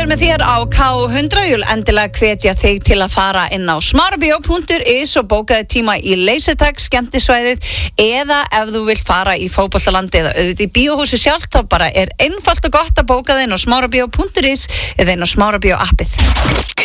er með þér á K100. Ég vil endilega hvetja þig til að fara inn á smárabíó.is og bókaði tíma í Lasertag skemmtisvæðið, eða ef þú vilt fara í fótboltalandi eða auðvitað í bíóhúsi sjálft, þá bara er einfalt og gott að bóka þig inn á smárabíó.is eða inn á smárabíó appið.